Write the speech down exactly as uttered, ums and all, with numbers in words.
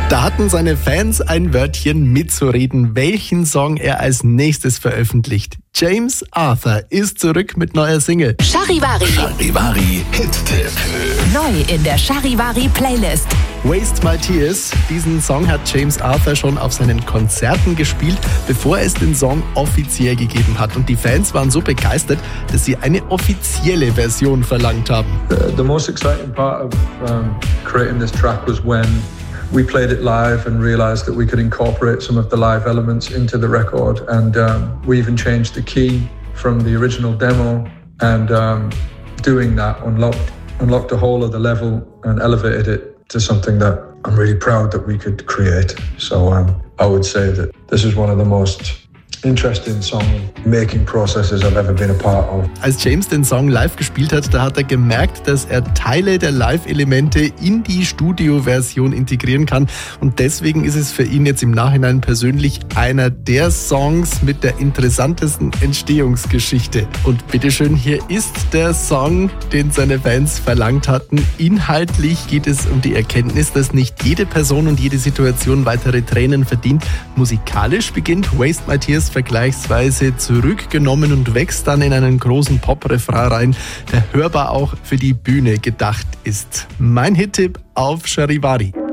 Da hatten seine Fans ein Wörtchen mitzureden, welchen Song er als nächstes veröffentlicht. James Arthur ist zurück mit neuer Single. Charivari. Charivari Hit-Tipp. Neu in der Charivari Playlist. Waste My Tears. Diesen Song hat James Arthur schon auf seinen Konzerten gespielt, bevor es den Song offiziell gegeben hat. Und die Fans waren so begeistert, dass sie eine offizielle Version verlangt haben. The, the most exciting part of um, creating this track was when we played it live and realized that we could incorporate some of the live elements into the record. And um, we even changed the key from the original demo. And um, doing that unlocked, unlocked the whole of the level and elevated it to something that I'm really proud that we could create. So um, I would say that this is one of the most interesting song-making processes I've ever been a part of. Als James den Song live gespielt hat, da hat er gemerkt, dass er Teile der Live-Elemente in die Studio-Version integrieren kann. Und deswegen ist es für ihn jetzt im Nachhinein persönlich einer der Songs mit der interessantesten Entstehungsgeschichte. Und bitteschön, hier ist der Song, den seine Fans verlangt hatten. Inhaltlich geht es um die Erkenntnis, dass nicht jede Person und jede Situation weitere Tränen verdient. Musikalisch beginnt Waste My Tears vergleichsweise zurückgenommen und wächst dann in einen großen Pop-Refrain rein, der hörbar auch für die Bühne gedacht ist. Mein Hit-Tipp auf Charivari.